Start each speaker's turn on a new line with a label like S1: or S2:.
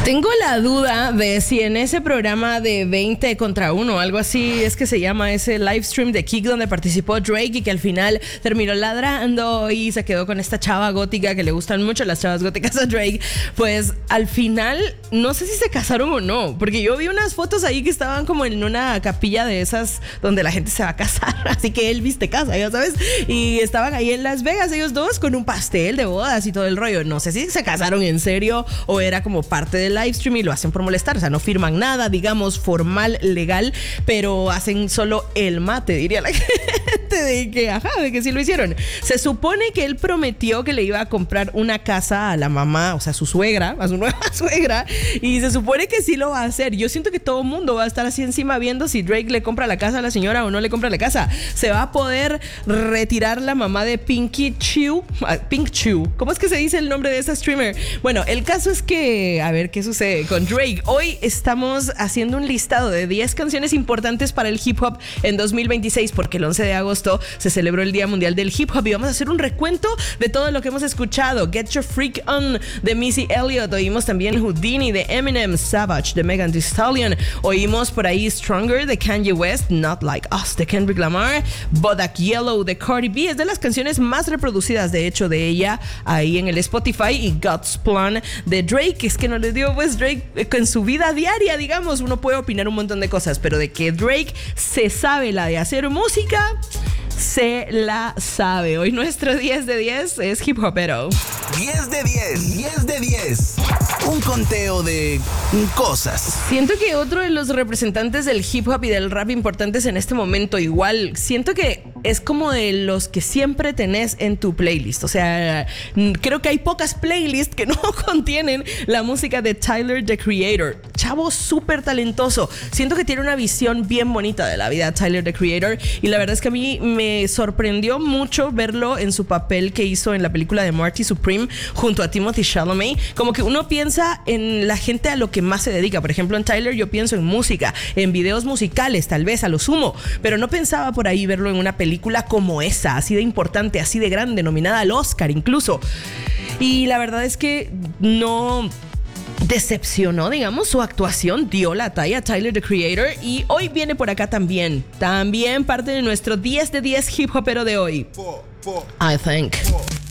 S1: Tengo la duda de si en ese programa de 20 contra 1, algo así es que se llama ese live stream de Kik donde participó Drake y que al final terminó ladrando y se quedó con esta chava gótica que le gustan mucho las chavas góticas a Drake, pues al final no sé si se casaron o no, porque yo vi unas fotos ahí que estaban como en una capilla de esas donde la gente se va a casar, así que Elvis te casa, ya sabes, y estaban ahí en Las Vegas ellos dos con un pastel de bodas y todo el rollo. No sé si se casaron en serio o era como parte del live stream y lo hacen por molestar, o sea, no firman nada, digamos, formal, legal, pero hacen solo el mate, diría la gente, de que sí lo hicieron. Se supone que él prometió que le iba a comprar una casa a la mamá, o sea, a su suegra, a su nueva suegra, y se supone que sí lo va a hacer. Yo siento que todo el mundo va a estar así encima viendo si Drake le compra la casa a la señora o no le compra la casa. Se va a poder retirar la mamá de Pink Chew, ¿cómo es que se dice el nombre de esa streamer? Bueno, el caso es que, a ver qué sucede con Drake. Hoy estamos haciendo un listado de 10 canciones importantes para el hip hop en 2026, porque el 11 de agosto se celebró el Día Mundial del Hip Hop y vamos a hacer un recuento de todo lo que hemos escuchado. Get Your Freak On de Missy Elliott, oímos también Houdini de Eminem, Savage de Megan Thee Stallion, oímos por ahí Stronger de Kanye West, Not Like Us de Kendrick Lamar, Bodak Yellow de Cardi B, es de las canciones más reproducidas de hecho de ella ahí en el Spotify, y God's Plan de Drake. Es que no les digo, pues Drake en su vida diaria, digamos, uno puede opinar un montón de cosas, pero de que Drake se sabe la de hacer música, se la sabe. Hoy nuestro 10 de 10 es hip hopero.
S2: 10 de 10, 10 de 10. Un conteo de cosas.
S1: Siento que otro de los representantes del hip hop y del rap importantes en este momento, igual, siento que es como de los que siempre tenés en tu playlist. O sea, creo que hay pocas playlists que no contienen la música de Tyler, the Creator. Chavo súper talentoso. Siento que tiene una visión bien bonita de la vida, Tyler, the Creator. Y la verdad es que a mí me sorprendió mucho verlo en su papel que hizo en la película de Marty Supreme junto a Timothée Chalamet. Como que uno piensa en la gente a lo que más se dedica. Por ejemplo, en Tyler yo pienso en música, en videos musicales, tal vez a lo sumo, pero no pensaba por ahí verlo en una película como esa, así de importante, así de grande, nominada al Oscar incluso. Y la verdad es que no decepcionó, digamos, su actuación dio la talla a Tyler, the Creator, y hoy viene por acá también parte de nuestro 10 de 10 hip hopero de hoy. I think.